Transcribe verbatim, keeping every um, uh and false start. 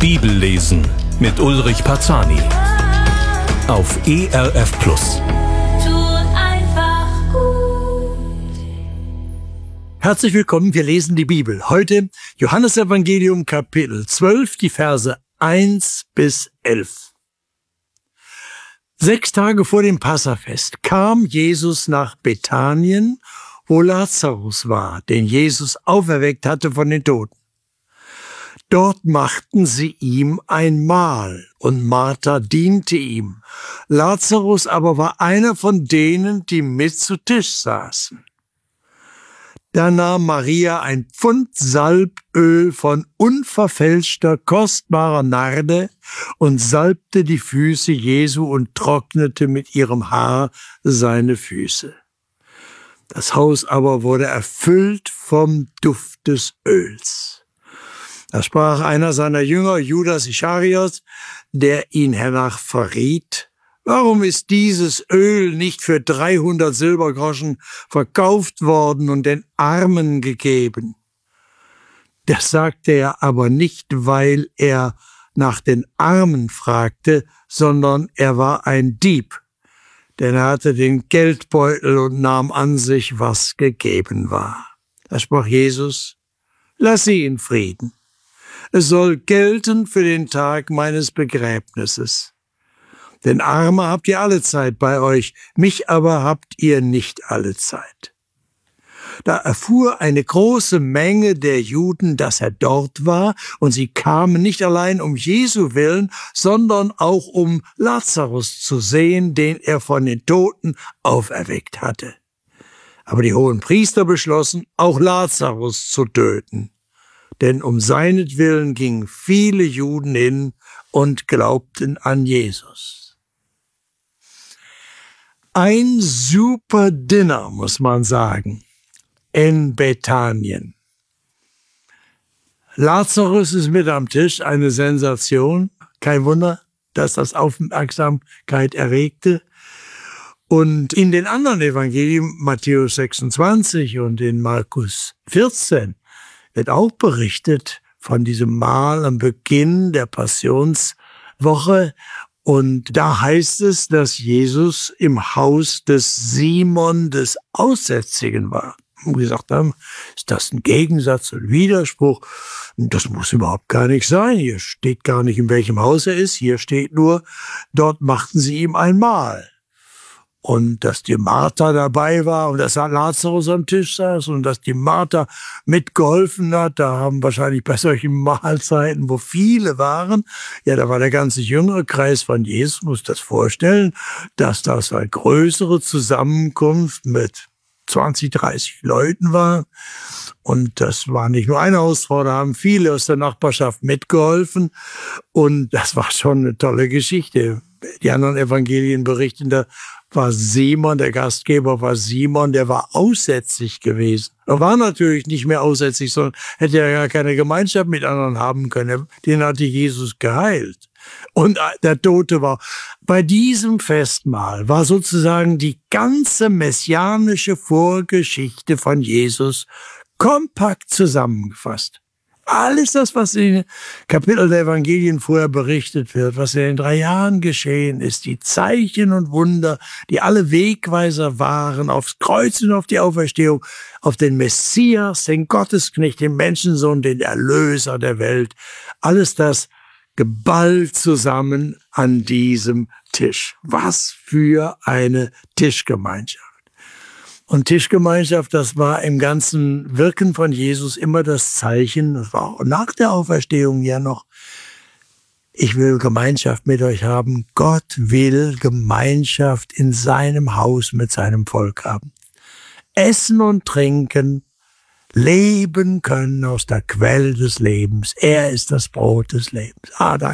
Bibellesen mit Ulrich Parzani auf E R F Plus. Tut einfach gut. Herzlich willkommen, wir lesen die Bibel. Heute Johannesevangelium Kapitel zwölf, die Verse eins bis elf. Sechs Tage vor dem Passafest kam Jesus nach Bethanien, wo Lazarus war, den Jesus auferweckt hatte von den Toten. Dort machten sie ihm ein Mahl, und Martha diente ihm. Lazarus aber war einer von denen, die mit zu Tisch saßen. Da nahm Maria ein Pfund Salböl von unverfälschter, kostbarer Narde und salbte die Füße Jesu und trocknete mit ihrem Haar seine Füße. Das Haus aber wurde erfüllt vom Duft des Öls. Da sprach einer seiner Jünger, Judas Ischariot, der ihn hernach verriet: Warum ist dieses Öl nicht für dreihundert Silbergroschen verkauft worden und den Armen gegeben? Das sagte er aber nicht, weil er nach den Armen fragte, sondern er war ein Dieb, denn er hatte den Geldbeutel und nahm an sich, was gegeben war. Da sprach Jesus: Lass sie in Frieden. Es soll gelten für den Tag meines Begräbnisses. Denn Arme habt ihr alle Zeit bei euch, mich aber habt ihr nicht alle Zeit. Da erfuhr eine große Menge der Juden, dass er dort war, und sie kamen nicht allein um Jesu willen, sondern auch um Lazarus zu sehen, den er von den Toten auferweckt hatte. Aber die hohen Priester beschlossen, auch Lazarus zu töten. Denn um seinetwillen gingen viele Juden hin und glaubten an Jesus. Ein super Dinner, muss man sagen, in Bethanien. Lazarus ist mit am Tisch, eine Sensation. Kein Wunder, dass das Aufmerksamkeit erregte. Und in den anderen Evangelien, Matthäus sechsundzwanzig und in Markus vierzehn, wird auch berichtet von diesem Mahl am Beginn der Passionswoche. Und da heißt es, dass Jesus im Haus des Simon des Aussätzigen war. Und gesagt haben, ist das ein Gegensatz und Widerspruch? Das muss überhaupt gar nicht sein. Hier steht gar nicht, in welchem Haus er ist. Hier steht nur, dort machten sie ihm ein Mahl. Und dass die Martha dabei war und dass Lazarus am Tisch saß und dass die Martha mitgeholfen hat, da haben wahrscheinlich bei solchen Mahlzeiten, wo viele waren, ja, da war der ganze jüngere Kreis von Jesus, muss das vorstellen, dass das eine größere Zusammenkunft mit zwanzig, dreißig Leuten war. Und das war nicht nur eine Hausfrau, da haben viele aus der Nachbarschaft mitgeholfen. Und das war schon eine tolle Geschichte. Die anderen Evangelien berichten, da war Simon, der Gastgeber war Simon, der war aussätzig gewesen. Er war natürlich nicht mehr aussätzig, sondern hätte ja gar keine Gemeinschaft mit anderen haben können. Den hatte Jesus geheilt. Und der Tote war. Bei diesem Festmahl war sozusagen die ganze messianische Vorgeschichte von Jesus kompakt zusammengefasst. Alles das, was in den Kapitel der Evangelien vorher berichtet wird, was in den drei Jahren geschehen ist, die Zeichen und Wunder, die alle Wegweiser waren aufs Kreuz und auf die Auferstehung, auf den Messias, den Gottesknecht, den Menschensohn, den Erlöser der Welt, alles das geballt zusammen an diesem Tisch. Was für eine Tischgemeinschaft. Und Tischgemeinschaft, das war im ganzen Wirken von Jesus immer das Zeichen, das war auch nach der Auferstehung ja noch: Ich will Gemeinschaft mit euch haben. Gott will Gemeinschaft in seinem Haus mit seinem Volk haben. Essen und trinken, leben können aus der Quelle des Lebens. Er ist das Brot des Lebens. Ah, da